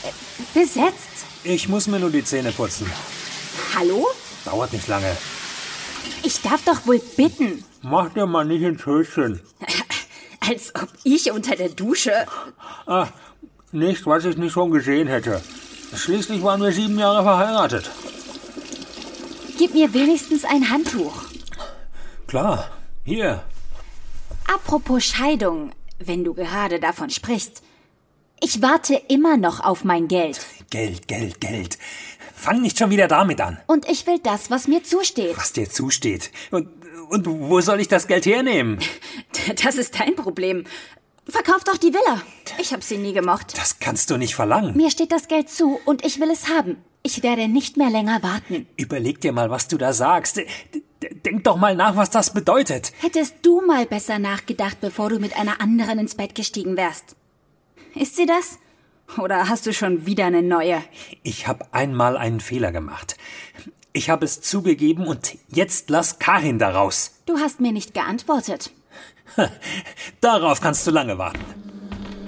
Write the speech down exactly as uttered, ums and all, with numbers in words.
Besetzt. Ich muss mir nur die Zähne putzen. Hallo? Dauert nicht lange. Ich darf doch wohl bitten. Mach dir mal nicht ins Höschen. Als ob ich unter der Dusche... Ah, nicht, was ich nicht schon gesehen hätte. Schließlich waren wir sieben Jahre verheiratet. Gib mir wenigstens ein Handtuch. Klar, hier. Apropos Scheidung, wenn du gerade davon sprichst. Ich warte immer noch auf mein Geld. Geld, Geld, Geld. Fang nicht schon wieder damit an. Und ich will das, was mir zusteht. Was dir zusteht. Und, und wo soll ich das Geld hernehmen? Das ist dein Problem. Verkauf doch die Villa. Ich habe sie nie gemocht. Das kannst du nicht verlangen. Mir steht das Geld zu und ich will es haben. Ich werde nicht mehr länger warten. Überleg dir mal, was du da sagst. Denk doch mal nach, was das bedeutet. Hättest du mal besser nachgedacht, bevor du mit einer anderen ins Bett gestiegen wärst. Ist sie das? Oder hast du schon wieder eine neue? Ich habe einmal einen Fehler gemacht. Ich habe es zugegeben und jetzt lass Karin da raus. Du hast mir nicht geantwortet. Darauf kannst du lange warten.